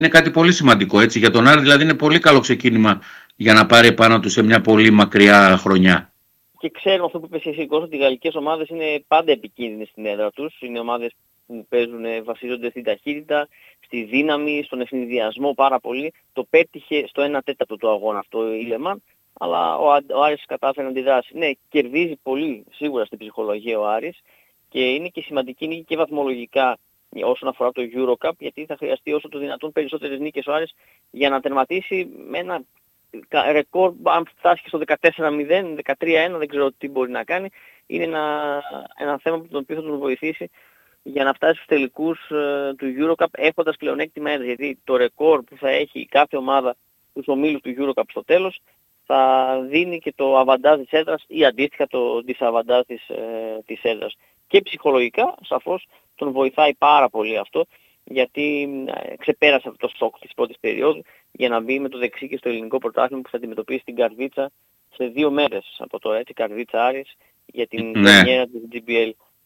είναι κάτι πολύ σημαντικό, έτσι. Για τον Άρη δηλαδή είναι πολύ καλό ξεκίνημα για να πάρει πάνω του σε μια πολύ μακριά χρονιά. Και ξέρουμε αυτό που είπες εσύ, Κώστα, ότι οι γαλλικές ομάδες είναι πάντα επικίνδυνες στην έδρα τους. Είναι ομάδες που παίζουν, βασίζονται στην ταχύτητα, στη δύναμη, στον ευνηδιασμό πάρα πολύ. Το πέτυχε στο 1/4 του αγώνα αυτό η Λεμάν, αλλά ο Άρης κατάφερε να αντιδράσει. Ναι, κερδίζει πολύ σίγουρα στην ψυχολογία ο Άρης και είναι και σημαντική νίκη και βαθμολογικά όσον αφορά το EuroCup, γιατί θα χρειαστεί όσο το δυνατόν περισσότερες νίκες ο Άρης για να τερματίσει με ένα ρεκόρ, αν φτάσει και στο 14-0, 13-1, δεν ξέρω τι μπορεί να κάνει. Είναι ένα θέμα που τον οποίο θα τον βοηθήσει για να φτάσει στους τελικούς του EuroCup έχοντας πλεονέκτημα έδρας. Γιατί το ρεκόρ που θα έχει κάθε ομάδα στους ομίλους του EuroCup στο τέλος θα δίνει και το αβαντάζ της έδρας ή αντίστοιχα το δισαβαντάζ της έδρας. Και ψυχολογικά σαφώς τον βοηθάει πάρα πολύ αυτό, γιατί ξεπέρασε αυτό το σοκ της πρώτης περίοδου για να μπει με το δεξί και στο ελληνικό πρωτάθλημα που θα αντιμετωπίσει την Καρδίτσα σε 2 μέρες από τώρα, έτσι, Καρδίτσα Άρης, για την πρεμιέρα της GBL.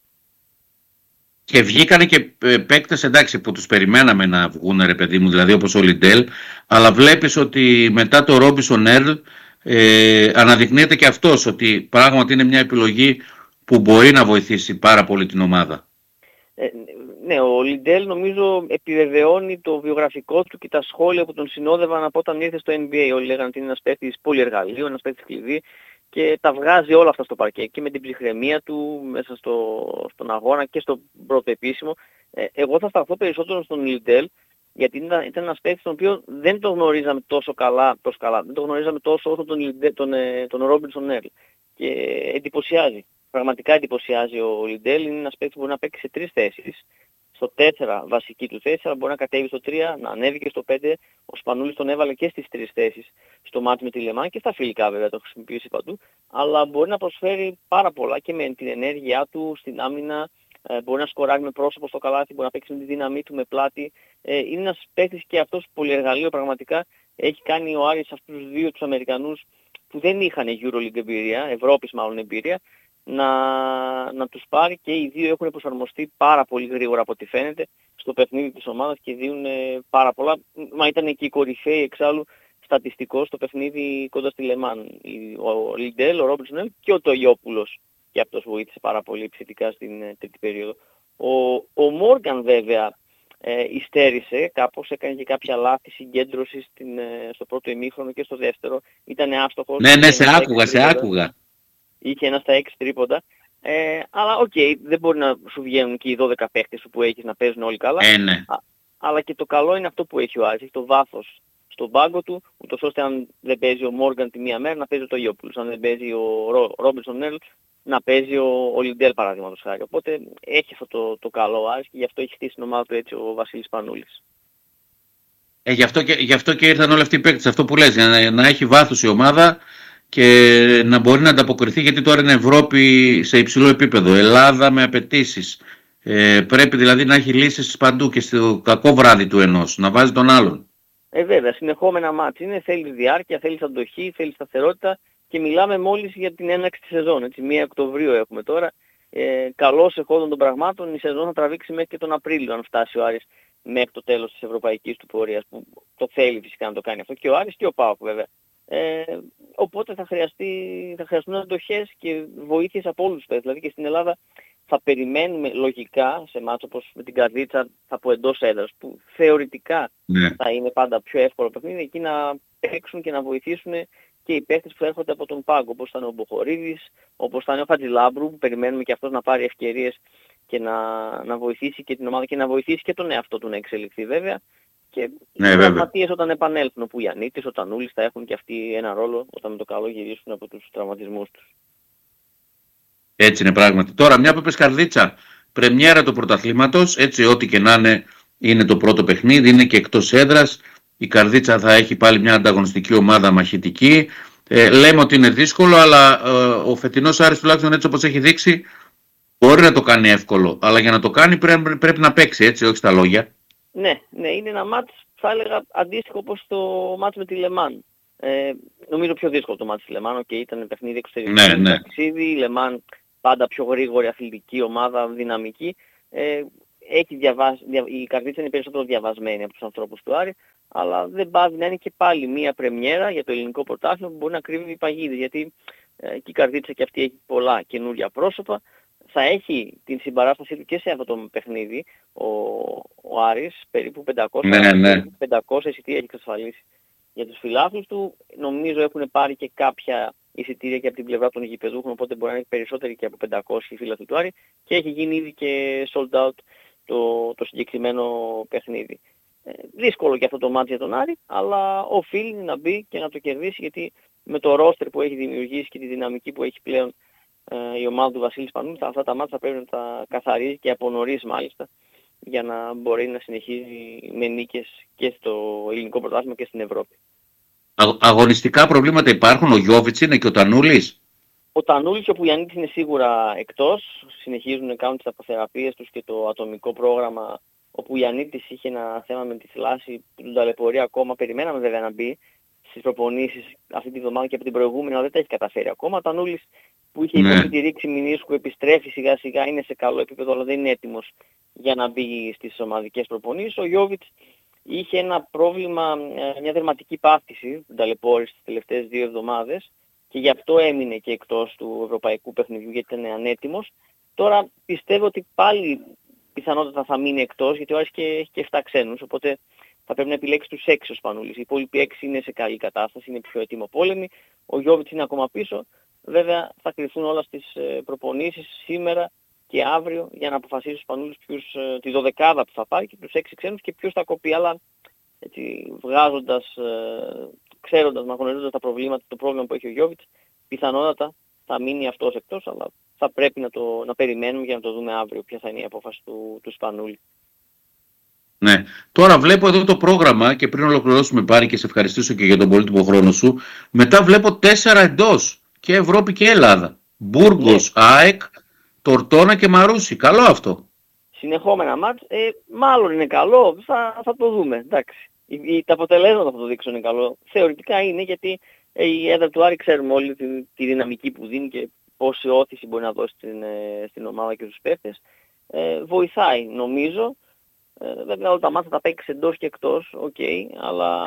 Και βγήκανε και παίκτες, εντάξει, που τους περιμέναμε να βγουν, ρε παιδί μου, δηλαδή όπως ο Λιντέλ, αλλά βλέπεις ότι μετά το Ρόμπισον Έρλ αναδεικνύεται και αυτός ότι πράγματι είναι μια επιλογή που μπορεί να βοηθήσει πάρα πολύ την ομάδα. Ναι, ο Λιντέλ νομίζω επιβεβαιώνει το βιογραφικό του και τα σχόλια που τον συνόδευαν από όταν ήρθε στο NBA. Όλοι λέγανε ότι είναι ένας παίκτης πολυεργαλείο, ένας παίκτης κλειδί και τα βγάζει όλα αυτά στο παρκέ και με την ψυχραιμία του μέσα στον αγώνα και στο πρώτο επίσημο. Εγώ θα σταθώ περισσότερο στον Λιντέλ, γιατί ήταν ένας παίκτης τον οποίο δεν τον γνωρίζαμε τόσο καλά, δεν τον γνωρίζαμε τόσο όσο τον Ρόμπινσον Έρλ και εντυπωσιάζει. Πραγματικά εντυπωσιάζει ο Λιντέλ, είναι ένας παίκτης που μπορεί να παίξει σε 3 θέσεις. Στο 4 βασική του θέση, αλλά μπορεί να κατέβει στο 3, να ανέβει και στο 5. Ο Σπανούλης τον έβαλε και στις 3 θέσεις στο μάτι με τη Λεμάν και στα φιλικά βέβαια το χρησιμοποιήσει παντού. Αλλά μπορεί να προσφέρει πάρα πολλά και με την ενέργειά του στην άμυνα, μπορεί να σκοράρει με πρόσωπο στο καλάθι, μπορεί να παίξει με τη δύναμή του, με πλάτη. Είναι ένας παίκτης και αυτός πολυεργαλείο πραγματικά. Έχει κάνει ο Άρης αυτούς τους δύο τους Αμερικανούς που δεν είχαν EuroLeague εμπειρία, Ευρώπης μάλλον εμπειρία, να τους πάρει και οι δύο έχουν προσαρμοστεί πάρα πολύ γρήγορα από ό,τι φαίνεται στο παιχνίδι της ομάδας και δίνουν πάρα πολλά. Μα ήταν και οι κορυφαίοι εξάλλου στατιστικός στο παιχνίδι κοντά στη Λεμάν. Ο Λιντέλ, ο Ρόμπινσον και ο Τογιόπουλος και αυτός βοήθησε πάρα πολύ επιθετικά στην τρίτη περίοδο. Ο Μόργαν βέβαια υστέρησε κάπως, έκανε και κάποια λάθη συγκέντρωση στο πρώτο ημίχρονο και στο δεύτερο. Ήταν άστοχος. Ναι, σε άκουγα. Είχε ένα στα 6 τρίποντα. Αλλά δεν μπορεί να σου βγαίνουν και οι 12 παίχτες που έχεις να παίζουν όλοι καλά. Ναι. Αλλά και το καλό είναι αυτό που έχει ο Άρης. Έχει το βάθος στον πάγκο του, ούτως ώστε αν δεν παίζει ο Μόργαν τη μία μέρα να παίζει ο Τογιόπουλος. Αν δεν παίζει ο Ρόμπινσον Έρλ να παίζει ο Λιντέλ παραδείγματος χάρη. Οπότε έχει αυτό το καλό ο Άρης και γι' αυτό έχει χτίσει την ομάδα του έτσι ο Βασίλης Πανούλης. Γι' αυτό και ήρθαν όλοι αυτοί οι παίκτες. Αυτό που λες, για να έχει βάθος η ομάδα και να μπορεί να ανταποκριθεί, γιατί τώρα είναι Ευρώπη σε υψηλό επίπεδο, Ελλάδα με απαιτήσεις. Πρέπει δηλαδή να έχει λύσεις παντού και στο κακό βράδυ του ενός, να βάζει τον άλλον. Βέβαια, συνεχόμενα μάτς είναι, θέλει διάρκεια, θέλει αντοχή, θέλει σταθερότητα και μιλάμε μόλις για την έναρξη της σεζόν. Έτσι, 1 Οκτωβρίου έχουμε τώρα. Καλώς εχόντων των πραγμάτων η σεζόν θα τραβήξει μέχρι και τον Απρίλιο αν φτάσει ο Άρης μέχρι το τέλος της ευρωπαϊκής του πορείας, που το θέλει φυσικά να το κάνει αυτό και ο Άρης και ο ΠΑΟΚ βέβαια. Οπότε θα χρειαστούν αντοχές και βοήθειες από όλους τους παίκτες. Δηλαδή και στην Ελλάδα θα περιμένουμε λογικά σε μάτς όπως με την Καρδίτσα από εντός έδρας που θεωρητικά θα είναι πάντα πιο εύκολο παιχνίδι, εκεί να παίξουν και να βοηθήσουν και οι παίκτες που έρχονται από τον πάγκο, όπως θα είναι ο Μποχορίδης, όπως θα είναι ο Χατζηλάμπρου που περιμένουμε και αυτός να πάρει ευκαιρίες και να βοηθήσει και την ομάδα και να βοηθήσει και τον εαυτό του να εξελιχθεί βέβαια. Και οι τραυματίες όταν επανέλθουν, όπου ο Γιαννίτης, ο Τανούλης θα έχουν και αυτοί ένα ρόλο όταν με το καλό γυρίσουν από τους τραυματισμούς τους. Έτσι είναι πράγματι. Τώρα μια που είπες Καρδίτσα, πρεμιέρα του πρωταθλήματος, έτσι ό,τι και να είναι το πρώτο παιχνίδι, είναι και εκτός έδρας. Η Καρδίτσα θα έχει πάλι μια ανταγωνιστική ομάδα μαχητική. Λέμε ότι είναι δύσκολο, αλλά ο φετινός Άρης τουλάχιστον έτσι όπως έχει δείξει μπορεί να το κάνει εύκολο. Αλλά για να το κάνει πρέπει να παίξει, έτσι, όχι στα λόγια. Ναι, είναι ένα μάτς, θα έλεγα, αντίστοιχο όπως το μάτς με τη Λεμάν. Νομίζω πιο δύσκολο το μάτς της Λεμάν, ήταν παιχνίδι εξωτερικό. Ναι. Η Λεμάν πάντα πιο γρήγορη αθλητική ομάδα, δυναμική. έχει διαβάσει, η Καρδίτσα είναι περισσότερο διαβασμένη από τους ανθρώπους του Άρη, αλλά δεν πάβει να είναι και πάλι μια πρεμιέρα για το ελληνικό πρωτάθλημα που μπορεί να κρύβει παγίδες, γιατί και η Καρδίτσα και αυτή έχει πολλά καινούργια πρόσωπα. Θα έχει την συμπαράστασή του και σε αυτό το παιχνίδι ο Άρης, περίπου 500, Ναι, ναι. 500 εισιτήρια έχει εξασφαλίσει για τους φιλάθλους του. Νομίζω έχουν πάρει και κάποια εισιτήρια και από την πλευρά των γηπεδούχων, οπότε μπορεί να είναι περισσότεροι και από 500 οι φίλαθλοι του Άρη, και έχει γίνει ήδη και sold out το συγκεκριμένο παιχνίδι. Δύσκολο και αυτό το μάτι για τον Άρη, αλλά οφείλει να μπει και να το κερδίσει, γιατί με το ρόστερ που έχει δημιουργήσει και τη δυναμική που έχει πλέον η ομάδα του Βασίλη Σπανούλη, αυτά τα μάτια θα πρέπει να τα καθαρίζει και από νωρίς μάλιστα, για να μπορεί να συνεχίζει με νίκες και στο ελληνικό πρωτάθλημα και στην Ευρώπη. Αγωνιστικά προβλήματα υπάρχουν, ο Γιώβιτς είναι και ο Τανούλης. Ο Τανούλης και ο Πουγιαννίτης είναι σίγουρα εκτός, συνεχίζουν να κάνουν τις αποθεραπείες τους και το ατομικό πρόγραμμα. Ο Πουγιαννίτης είχε ένα θέμα με τη θλάση που τον ταλαιπωρεί ακόμα, περιμέναμε βέβαια να μπει στις προπονήσεις αυτή τη βδομάδα και από την προηγούμενη, αλλά δεν τα έχει καταφέρει ακόμα. Ο Τανούλης που είχε υποστεί τη ρήξη μηνίσκου επιστρέφει σιγά σιγά, είναι σε καλό επίπεδο, αλλά δεν είναι έτοιμος για να μπει στις ομαδικές προπονήσεις. Ο Γιώβιτς είχε ένα πρόβλημα, μια δερματική πάθηση, τον ταλαιπώρησε τις τελευταίες 2 εβδομάδες και γι' αυτό έμεινε και εκτός του ευρωπαϊκού παιχνιδιού, γιατί ήταν ανέτοιμος. Τώρα πιστεύω ότι πάλι πιθανότατα θα μείνει εκτός, γιατί ο Άρης έχει και 7 ξένους, οπότε θα πρέπει να επιλέξει τους 6 ο Σπανούλης. Οι υπόλοιποι 6 είναι σε καλή κατάσταση, είναι πιο έτοιμοπόλεμοι. Ο Γιώβιτς είναι ακόμα πίσω. Βέβαια θα κρυφθούν όλα στις προπονήσεις σήμερα και αύριο για να αποφασίσει ο Σπανούλης τη 12η που θα πάρει και τους 6 ξένους και ποιος θα κοπεί. Αλλά έτσι, ξέροντας, γνωρίζοντας τα προβλήματα, το πρόβλημα που έχει ο Γιώβιτς, πιθανότατα θα μείνει αυτός εκτός, αλλά θα πρέπει να περιμένουμε για να το δούμε αύριο ποια θα είναι η απόφαση του Σπανούλη. Ναι. Τώρα βλέπω εδώ το πρόγραμμα και πριν ολοκληρώσουμε πάλι και σε ευχαριστήσω και για τον πολύτιμο χρόνο σου. Μετά βλέπω 4 εντός και Ευρώπη και Ελλάδα. Μπούργος, ΑΕΚ, Τορτώνα και Μαρούσι. Καλό αυτό. Συνεχόμενα μάτς, μάλλον είναι καλό, θα το δούμε, εντάξει. Τα αποτελέσματα θα το δείξουν είναι καλό. Θεωρητικά είναι, γιατί η έδρα του Άρη ξέρουμε όλοι τη δυναμική που δίνει και πόση όθηση μπορεί να δώσει στην ομάδα και στους παίκτες. Βοηθάει νομίζω. Βέβαια όλα τα μάτια τα παίξει εντός και εκτός, αλλά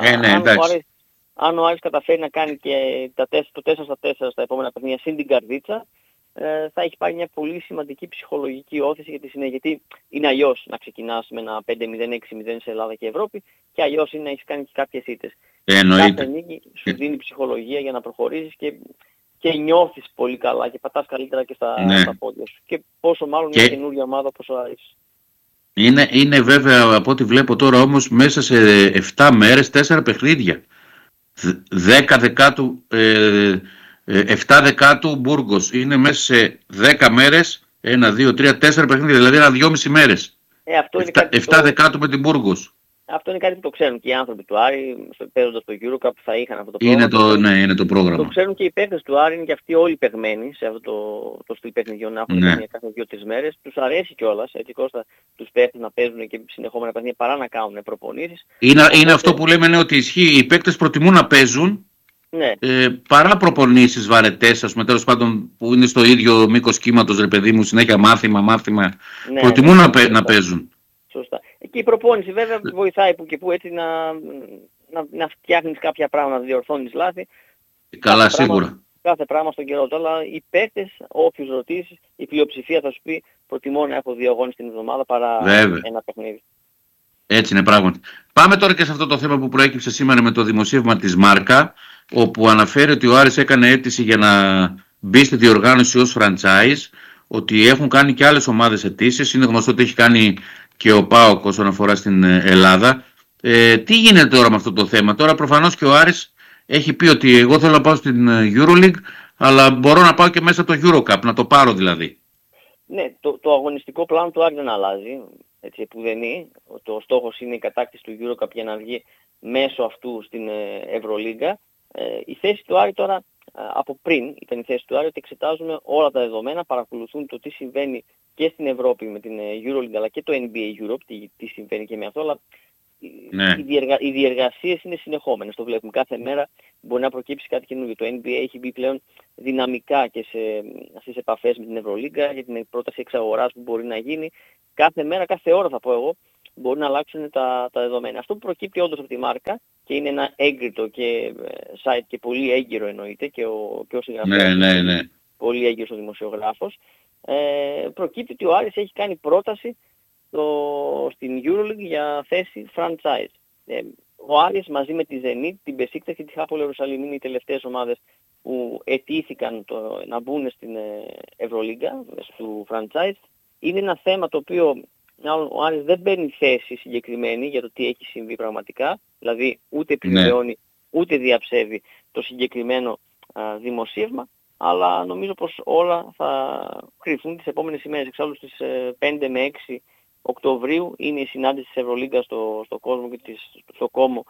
αν ο Άρης καταφέρει να κάνει και το 4-4 στα επόμενα παιχνίδια συν την Καρδίτσα, θα έχει πάρει μια πολύ σημαντική ψυχολογική όθηση για τη συνέχεια. Γιατί είναι αλλιώς να ξεκινάς με ένα 5-0-6-0 σε Ελλάδα και Ευρώπη, και αλλιώς είναι να έχεις κάνει και κάποιες ήττες. Κάθε νίκη σου δίνει ψυχολογία για να προχωρήσεις και νιώθεις πολύ καλά και πατάς καλύτερα και στα πόδια σου. Και πόσο μάλλον μια καινούργια ομάδα όπως ο Άρης. Είναι βέβαια από ό,τι βλέπω τώρα όμως μέσα σε 7 μέρες 4 παιχνίδια. 7 Δεκάτου Μπούργος. Είναι μέσα σε 10 μέρες 1, 2, 3, 4 παιχνίδια. Δηλαδή 1-2,5 μέρες. 7 Δεκάτου με την Μπούργος. Αυτό είναι κάτι που το ξέρουν και οι άνθρωποι του Άρη, παίζοντας το EuroCup θα είχαν αυτό το πρόγραμμα. Είναι το πρόγραμμα. Το ξέρουν και οι παίκτες του Άρη, είναι και αυτοί όλοι παιγμένοι σε αυτό το στυλ παιχνιδιών, να έχουν μια κάθε 2-3 μέρες. Τους αρέσει κιόλας, έτσι Κώστα, τους παίκτες να παίζουν και συνεχόμενα παιχνίδια παρά να κάνουν προπονήσεις. Είναι αυτό που λέμε, ότι ισχύει. Οι παίκτες προτιμούν να παίζουν παρά προπονήσεις βαρετές, ας πούμε, τέλος πάντων, που είναι στο ίδιο μήκος κύματος, ρε παιδί μου, συνέχεια μάθημα. Προτιμούν να παίζουν. Σωστά. Και η προπόνηση βέβαια βοηθάει που και που, έτσι να φτιάχνεις κάποια πράγματα, να διορθώνεις λάθη. Καλά, σίγουρα. Κάθε πράγμα στον καιρό του. Αλλά οι παίκτες, όποιους ρωτήσεις, η πλειοψηφία θα σου πει προτιμώ να έχω 2 αγώνες την εβδομάδα παρά ένα παιχνίδι. Έτσι είναι πράγματι. Πάμε τώρα και σε αυτό το θέμα που προέκυψε σήμερα με το δημοσίευμα της Μάρκα, όπου αναφέρει ότι ο Άρης έκανε αίτηση για να μπει στη διοργάνωση ως franchise, ότι έχουν κάνει και άλλες ομάδες αιτήσεις. Είναι γνωστό ότι έχει κάνει και ο ΠΑΟΚ όσον αφορά στην Ελλάδα. Τι γίνεται τώρα με αυτό το θέμα? Τώρα προφανώς και ο Άρης έχει πει ότι εγώ θέλω να πάω στην EuroLeague, αλλά μπορώ να πάω και μέσα από το EuroCup, να το πάρω δηλαδή. Ναι, το αγωνιστικό πλάνο του Άρη δεν αλλάζει, έτσι επουδενή. Το στόχος είναι η κατάκτηση του EuroCup για να βγει μέσω αυτού στην Ευρωλίγκα. Η θέση του Άρη τώρα, από πριν ήταν η θέση του Άρη, ότι εξετάζουμε όλα τα δεδομένα, παρακολουθούν το τι συμβαίνει και στην Ευρώπη με την EuroLeague αλλά και το NBA Europe, τι συμβαίνει και με αυτό, αλλά Ναι. οι διεργασίες είναι συνεχόμενες, το βλέπουμε. Κάθε μέρα μπορεί να προκύψει κάτι καινούργιο. Το NBA έχει μπει πλέον δυναμικά και στις επαφές με την Ευρωλίγκα για την πρόταση εξαγοράς που μπορεί να γίνει. Κάθε μέρα, κάθε ώρα θα πω εγώ, μπορεί να αλλάξουν τα δεδομένα. Αυτό που προκύπτει όντως από τη μάρκα και είναι ένα έγκριτο και site και πολύ έγκυρο εννοείται και ο συγγραφέας Ναι. πολύ έγκυρος ο δημοσιογράφος, προκύπτει ότι ο Άρης έχει κάνει πρόταση στην EuroLeague για θέση franchise. Ο Άρης μαζί με τη Zenit, την Besiktas και τη Hapoel Ιερουσαλήμ είναι οι τελευταίες ομάδες που αιτήθηκαν να μπουν στην Ευρωλίγκα του franchise. Είναι ένα θέμα το οποίο ο Άρης δεν παίρνει θέση συγκεκριμένη για το τι έχει συμβεί πραγματικά, δηλαδή ούτε επιβεβαιώνει ούτε διαψεύδει το συγκεκριμένο δημοσίευμα, αλλά νομίζω πως όλα θα κρυφθούν τις επόμενες ημέρες. Εξάλλου στις 5 με 6 Οκτωβρίου είναι η συνάντηση της Ευρωλίγκας στο κόσμο και στο κόμο.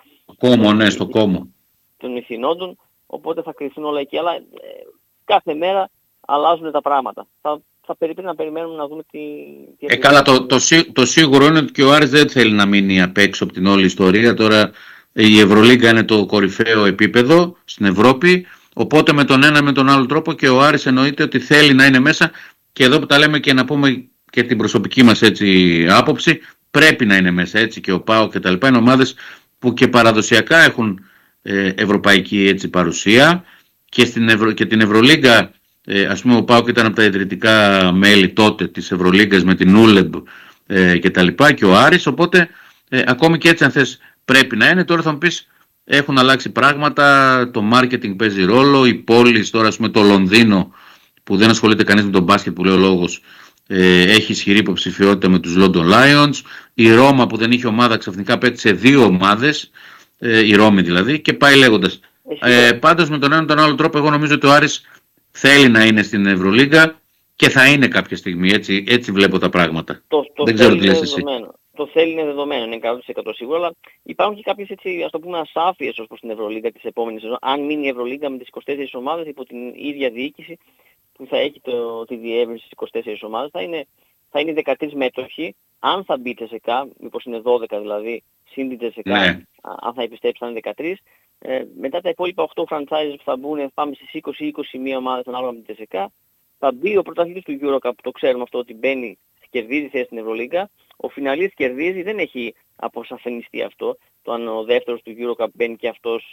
Στο κόμο. Των ηθινόντων, οπότε θα κρυφθούν όλα εκεί, αλλά κάθε μέρα αλλάζουν τα πράγματα. Θα πρέπει να περιμένουμε να δούμε τι καλά, το σίγουρο είναι ότι και ο Άρης δεν θέλει να μείνει απ' έξω από την όλη ιστορία. Τώρα η Ευρωλίγκα είναι το κορυφαίο επίπεδο στην Ευρώπη, οπότε με τον ένα με τον άλλο τρόπο και ο Άρης εννοείται ότι θέλει να είναι μέσα, και εδώ που τα λέμε και να πούμε και την προσωπική μας έτσι άποψη, πρέπει να είναι μέσα, έτσι και ο ΠΑΟΚ και τα λοιπά. Είναι ομάδες που και παραδοσιακά έχουν ευρωπαϊκή έτσι παρουσία, και την Ευρωλίγκα, ας πούμε ο ΠΑΟΚ ήταν από τα ιδρυτικά μέλη τότε της Ευρωλίγκας με την Ούλεμπ και τα λοιπά, και ο Άρης, οπότε ακόμη και έτσι αν θες πρέπει να είναι. Τώρα θα μου πεις, έχουν αλλάξει πράγματα, το marketing παίζει ρόλο, οι πόλεις τώρα, ας πούμε το Λονδίνο που δεν ασχολείται κανείς με τον μπάσκετ που λέει ο λόγος, έχει ισχυρή υποψηφιότητα με τους London Lions, η Ρώμα που δεν είχε ομάδα ξαφνικά πέτυχε 2 ομάδες, η Ρώμη δηλαδή, και πάει λέγοντας. Πάντως με τον ένα τον άλλο τρόπο εγώ νομίζω ότι ο Άρης θέλει να είναι στην Ευρωλίγκα και θα είναι κάποια στιγμή, έτσι βλέπω τα πράγματα. Δεν ξέρω τι λες εσύ. Το θέλει είναι δεδομένο, είναι 100% σίγουρο, αλλά υπάρχουν και κάποιες έτσι, ας το πούμε, ασάφειες ως προς την Ευρωλίγκα της επόμενης σεζόν. Αν μείνει η Ευρωλίγκα με τις 24 ομάδες υπό την ίδια διοίκηση που θα έχει τη διεύρυνση στις 24 ομάδες, θα είναι 13 μέτοχοι. Αν θα μπει TSK, μήπως είναι 12 δηλαδή, συν την TSK, αν θα επιστρέψει θα είναι 13. Μετά τα υπόλοιπα 8 franchises που θα μπουν, πάμε στις 20-21 ομάδες ανάλογα με την TSK. Θα μπει ο πρωταθλητής του EuroCup, το ξέρουμε αυτό, ότι μπαίνει, κερδίζει θέση στην Ευρωλίγκα. Ο φιναλίστ κερδίζει, δεν έχει αποσαφενιστεί αυτό. Το αν ο δεύτερος του EuroCup μπαίνει και αυτός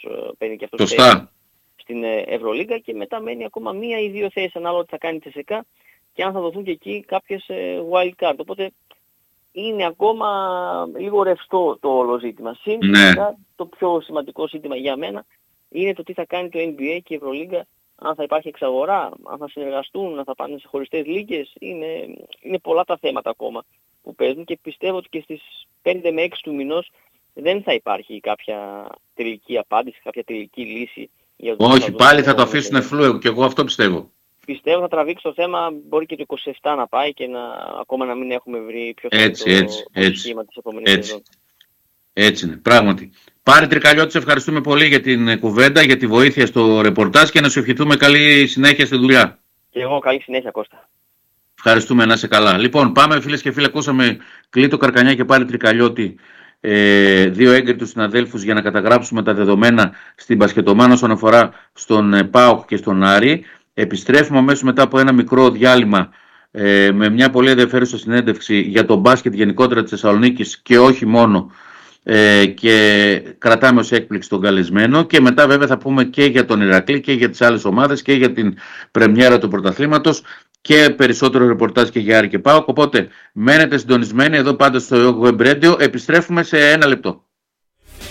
στην Ευρωλίγκα, και μετά μένει ακόμα 1 ή 2 θέσεις ανάλογα τι θα κάνει η TSK και αν θα δοθούν και εκεί κάποιες wild card. Οπότε είναι ακόμα λίγο ρευστό το όλο ζήτημα. Σήμερα το πιο σημαντικό ζήτημα για μένα είναι το τι θα κάνει το NBA και η Ευρωλίγκα, αν θα υπάρχει εξαγορά, αν θα συνεργαστούν, αν θα πάνε σε χωριστές λίγες. Είναι πολλά τα θέματα ακόμα που παίζουν, και πιστεύω ότι και στις 5 με 6 του μηνός δεν θα υπάρχει κάποια τελική απάντηση, κάποια τελική λύση. Όχι, πάλι θα το αφήσουν φλού, και εγώ αυτό πιστεύω. Πιστεύω θα τραβήξει το θέμα, μπορεί και το 27 να πάει και ακόμα να μην έχουμε βρει ποιο θα είναι το σχήμα της επόμενης σεζόν. Έτσι είναι, πράγματι. Πάρη Τρικαλιώτη, σε ευχαριστούμε πολύ για την κουβέντα, για τη βοήθεια στο ρεπορτάζ, και να σου ευχηθούμε καλή συνέχεια στη δουλειά. Και εγώ καλή συνέχεια, Κώστα. Ευχαριστούμε, να είσαι καλά. Λοιπόν, πάμε φίλες και φίλοι, ακούσαμε Κλήτο Καρκανιά και Πάρη Τρικαλιώτη, 2 έγκριτους συναδέλφους, για να καταγράψουμε τα δεδομένα στην μπασκετομάνα όσον αφορά στον ΠΑΟΚ και στον Άρη. Επιστρέφουμε αμέσως μετά από ένα μικρό διάλειμμα με μια πολύ ενδιαφέρουσα συνέντευξη για το μπάσκετ γενικότερα της Θεσσαλονίκης και όχι μόνο, και κρατάμε ως έκπληξη τον καλεσμένο, και μετά βέβαια θα πούμε και για τον Ηρακλή και για τις άλλες ομάδες και για την πρεμιέρα του πρωταθλήματος και περισσότερο ρεπορτάζ και για Άρη και ΠΑΟΚ. Οπότε μένετε συντονισμένοι εδώ πάντα στο Web Radio. Επιστρέφουμε σε 1 λεπτό.